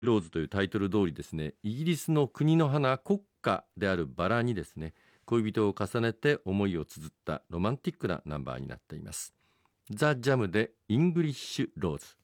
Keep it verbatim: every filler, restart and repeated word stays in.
ローズというタイトル通りですね、イギリスの国の花、国花であるバラにですね、恋人を重ねて思いを綴ったロマンティックなナンバーになっています。ザ・ジャムでイングリッシュ・ローズ。